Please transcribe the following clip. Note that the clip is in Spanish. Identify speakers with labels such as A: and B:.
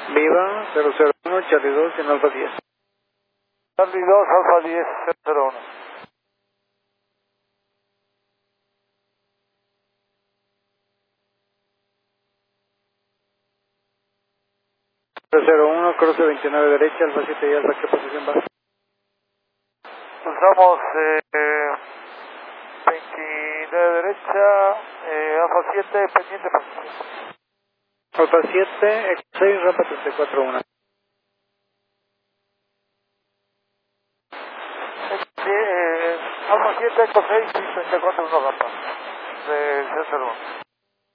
A: Viva 001, Charlie 2 en Alfa 10.
B: Charlie 2, Alfa 10, 001.
A: Cero 01, cruce 29 derecha, Alfa 7 y Alfa, ¿qué posición va?
B: Pulsamos 29 derecha, Alfa 7, pendiente posición.
A: Alfa 7, X6, rampa 34-1.
B: Alfa 7, Eco 6 y 34 1 rampa de 001.